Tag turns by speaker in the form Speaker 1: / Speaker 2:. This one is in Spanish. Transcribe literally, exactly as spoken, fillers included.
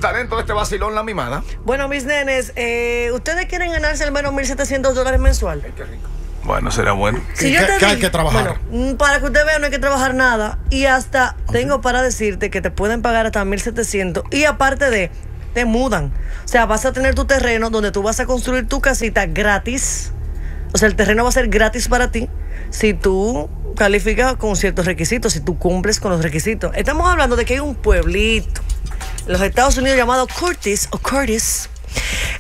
Speaker 1: talento de este vacilón, la mimada.
Speaker 2: Bueno, mis nenes, eh, ¿ustedes quieren ganarse al menos mil setecientos dólares mensual?
Speaker 1: Ay, qué rico. Bueno, será bueno.
Speaker 2: Si yo
Speaker 3: ¿Qué,
Speaker 2: te
Speaker 3: qué hay
Speaker 2: digo-
Speaker 3: que trabajar?
Speaker 2: Bueno, para que usted vea, no hay que trabajar nada. Y hasta tengo para decirte que te pueden pagar hasta mil setecientos. Y aparte de, te mudan. O sea, vas a tener tu terreno donde tú vas a construir tu casita gratis. O sea, el terreno va a ser gratis para ti si tú calificas con ciertos requisitos, si tú cumples con los requisitos. Estamos hablando de que hay un pueblito en los Estados Unidos llamado Curtis o Curtis,